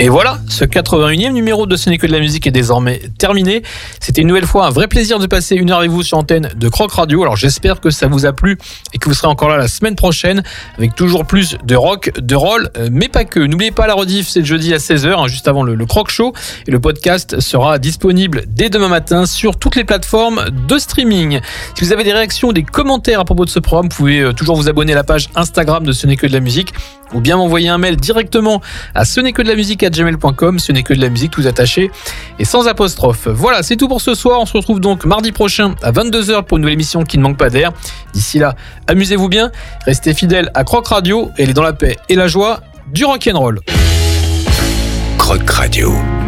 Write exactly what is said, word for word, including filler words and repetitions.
Et voilà, ce quatre-vingt-unième numéro de Ce n'est que de la musique est désormais terminé. C'était une nouvelle fois un vrai plaisir de passer une heure avec vous sur l'antenne de Croc Radio. Alors j'espère que ça vous a plu et que vous serez encore là la semaine prochaine avec toujours plus de rock, de roll, mais pas que. N'oubliez pas la rediff, c'est le jeudi à seize heures, hein, juste avant le, le Croc Show. Et le podcast sera disponible dès demain matin sur toutes les plateformes de streaming. Si vous avez des réactions ou des commentaires à propos de ce programme, vous pouvez toujours vous abonner à la page Instagram de Ce n'est que de la musique ou bien m'envoyer un mail directement à ce n'est que de la musique arobase gmail point com, ce n'est que de la musique tout attaché et sans apostrophe. Voilà, c'est tout pour ce soir. On se retrouve donc mardi prochain à vingt-deux heures pour une nouvelle émission qui ne manque pas d'air. D'ici là, amusez-vous bien, restez fidèles à Croc Radio et allez dans la paix et la joie du rock'n'roll. Croc Radio.